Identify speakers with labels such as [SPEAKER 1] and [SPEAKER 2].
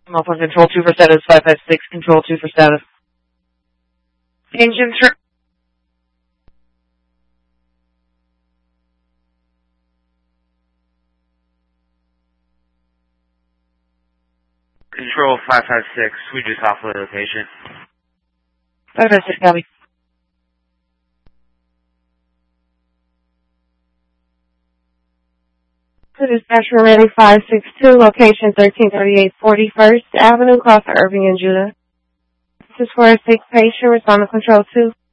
[SPEAKER 1] Up on Control 2 for status, 556, Control 2 for status. Engine turn.
[SPEAKER 2] Control 556, we just offloaded the patient.
[SPEAKER 1] 556, copy.
[SPEAKER 3] To dispatcher ready 562, location 1338 41st Avenue, across Irving and Judah. This is for a sick patient, respond to Control 2.